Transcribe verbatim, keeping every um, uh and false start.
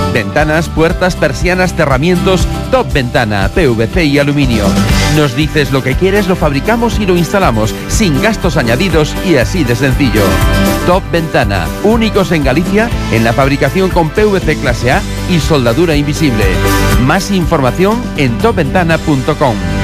Ventanas, puertas, persianas, cerramientos, Top Ventana, P V C y aluminio. Nos dices lo que quieres, lo fabricamos y lo instalamos, sin gastos añadidos y así de sencillo. Top Ventana, únicos en Galicia en la fabricación con P V C clase A y soldadura invisible. Más información en top ventana punto com.